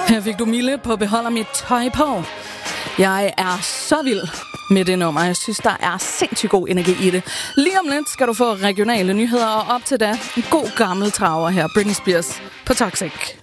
Her fik du Mille på Beholder mit tøj på. Jeg er så vild med det nummer. Jeg synes, der er sindssygt god energi i det. Lige om lidt skal du få regionale nyheder, og op til da en god gammel traver her. Britney Spears på Toxic.